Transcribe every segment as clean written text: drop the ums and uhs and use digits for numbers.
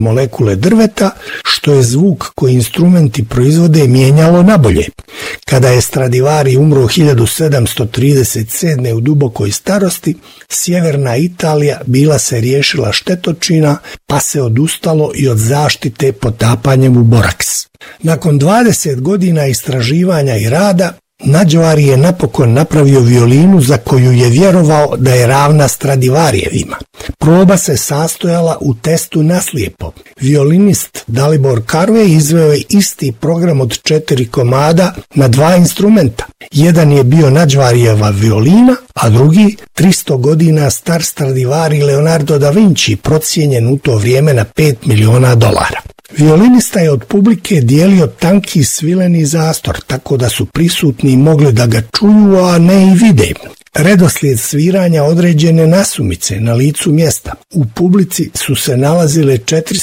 molekule drveta, što je zvuk koji instrumenti proizvode mijenjalo nabolje. Kada je Stradivari umro 1737. u dubokoj starosti, sjeverna Italija bila se riješila štetočina, pa se odustalo i od zaštite potapanjem u boraks. Nakon 20 godina istraživanja i rada, Nadžvari je napokon napravio violinu za koju je vjerovao da je ravna Stradivarijevima. Proba se sastojala u testu naslijepo. Violinist Dalibor Karve izveo je isti program od 4 komada na 2 instrumenta. Jedan je bio Nadžvarijeva violina, a drugi 300 godina star Stradivari Leonardo da Vinci, procijenjen u to vrijeme na $5 miliona. Violinista je od publike dijelio tanki svileni zastor, tako da su prisutni mogli da ga čuju, a ne i vide. Redoslijed sviranja određene nasumice na licu mjesta. U publici su se nalazile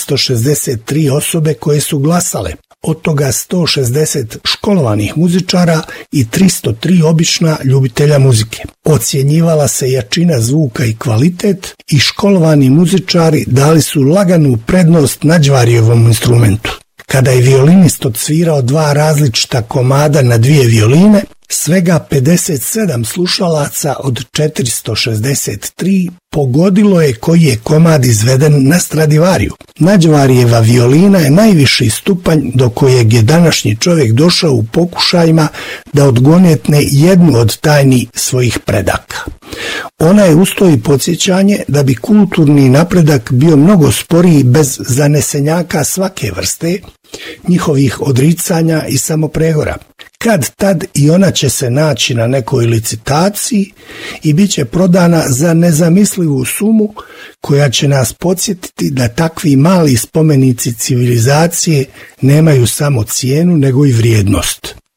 463 osobe koje su glasale, od toga 160 školovanih muzičara i 303 obična ljubitelja muzike. Ocjenjivala se jačina zvuka i kvalitet i školovani muzičari dali su laganu prednost Nadžvarijevom instrumentu. Kada je violinist odsvirao 2 različita komada na 2 violine, svega 57 slušalaca od 463 pogodilo je koji je komad izveden na Stradivariju. Nadžvarijeva violina je najviši stupanj do kojeg je današnji čovjek došao u pokušajima da odgonetne jednu od tajni svojih predaka. Ona je uz to i podsjećanje da bi kulturni napredak bio mnogo sporiji bez zanesenjaka svake vrste, njihovih odricanja i samopregora. Kad tad i ona će se naći na nekoj licitaciji i bit će prodana za nezamislivu sumu koja će nas podsjetiti da takvi mali spomenici civilizacije nemaju samo cijenu nego i vrijednost.